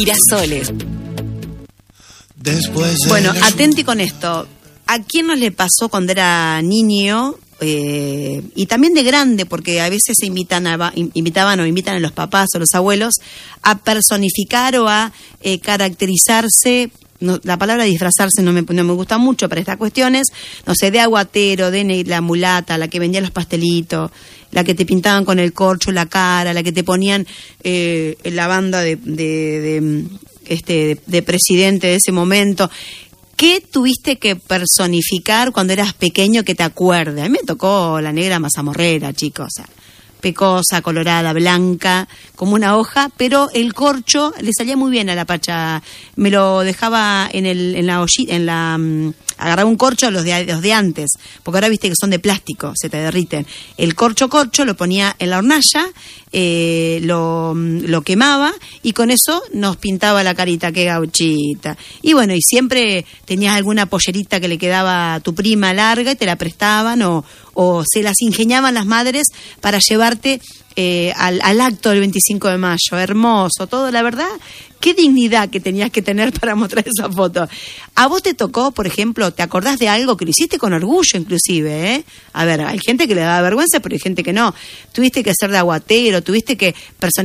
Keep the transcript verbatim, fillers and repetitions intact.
Girasoles. Después de Bueno, la- atenti con esto. ¿A quién nos le pasó cuando era niño? Eh, y también de grande, porque a veces se invitan a, invitaban o invitan a los papás o los abuelos a personificar o a eh, caracterizarse. No, la palabra disfrazarse no me, no me gusta mucho para estas cuestiones. No sé, de aguatero, de ne- la mulata, la que vendía los pastelitos, la que te pintaban con el corcho la cara, la que te ponían eh, la banda de, de, de, este, de, de presidente de ese momento. ¿Qué tuviste que personificar cuando eras pequeño que te acuerdes? A mí me tocó la negra mazamorrera, chicos. O sea, pecosa, colorada, blanca, como una hoja, pero el corcho le salía muy bien a la Pacha. Me lo dejaba en el en la ollita, en la um, agarraba un corcho, los de los de antes, porque ahora viste que son de plástico, se te derriten. El corcho corcho lo ponía en la hornalla, eh, lo, lo quemaba y con eso nos pintaba la carita, qué gauchita. Y bueno, y siempre tenías alguna pollerita que le quedaba a tu prima larga y te la prestaban o, o se las ingeniaban las madres para llevarte eh, al, al acto del veinticinco de mayo. Hermoso, todo, la verdad. Qué dignidad que tenías que tener para mostrar esa foto. ¿A vos te tocó, por ejemplo, te acordás de algo que lo hiciste con orgullo inclusive, eh? A ver, hay gente que le da vergüenza, pero hay gente que no. Tuviste que ser de aguatero, tuviste que personalizar